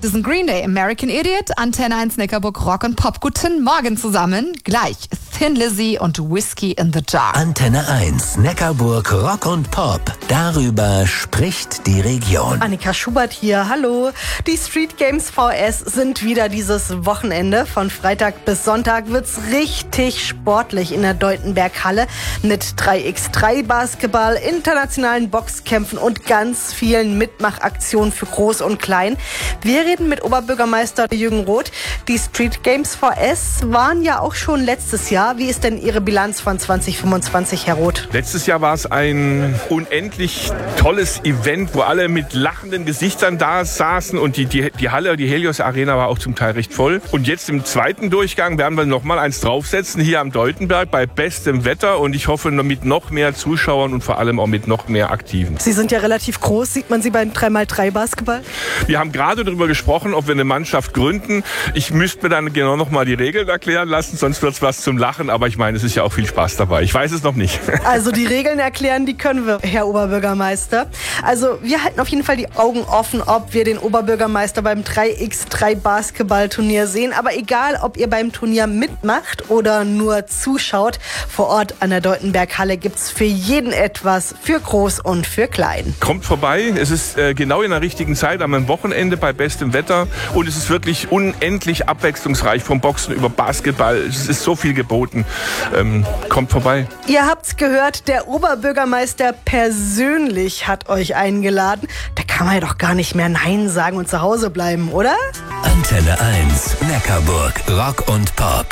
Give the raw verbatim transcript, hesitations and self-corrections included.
Das ist ein Green Day, American Idiot, Antenne eins Neckarburg Rock und Pop. Guten Morgen zusammen. Gleich Thin Lizzy und Whiskey in the Jar. Antenne eins Neckarburg Rock und Pop. Darüber spricht die Region. Annika Schubert hier, hallo. Die Street Games V S sind wieder dieses Wochenende. Von Freitag bis Sonntag wird's richtig sportlich in der Deutenberg-Halle mit drei gegen drei Basketball, internationalen Boxkämpfen und ganz vielen Mitmachaktionen für Groß und Klein. Wir reden mit Oberbürgermeister Jürgen Roth. Die Street Games V S waren ja auch schon letztes Jahr. Wie ist denn Ihre Bilanz von zwanzig fünfundzwanzig, Herr Roth? Letztes Jahr war es ein unendlich tolles Event, wo alle mit lachenden Gesichtern da saßen und die, die, die Halle, die Helios Arena war auch zum Teil recht voll. Und jetzt im zweiten Durchgang werden wir noch mal eins draufsetzen, hier am Deutenberg bei bestem Wetter und ich hoffe mit noch mehr Zuschauern und vor allem auch mit noch mehr Aktiven. Sie sind ja relativ groß. Sieht man Sie beim drei mal drei Basketball? Wir haben gerade darüber gesprochen, ob wir eine Mannschaft gründen. Ich müsste mir dann genau noch mal die Regeln erklären lassen, sonst wird es was zum Lachen. Aber ich meine, es ist ja auch viel Spaß dabei. Ich weiß es noch nicht. Also die Regeln erklären, die können wir, Herr Oberbürgermeister. Also wir halten auf jeden Fall die Augen offen, ob wir den Oberbürgermeister beim drei gegen drei Basketballturnier sehen. Aber egal, ob ihr beim Turnier mitmacht oder nur zuschaut, vor Ort an der Deutenberg-Halle gibt es für jeden etwas, für Groß und für Klein. Kommt vorbei. Es ist äh, genau in der richtigen Zeit, am Wochenende bei bestem Wetter. Und es ist wirklich unendlich abwechslungsreich, vom Boxen über Basketball. Es ist so viel geboten. Ähm, kommt vorbei. Ihr habt's gehört, der Oberbürgermeister persönlich hat euch eingeladen. Da kann man ja doch gar nicht mehr Nein sagen und zu Hause bleiben, oder? Antenne eins Neckarburg Rock und Pop.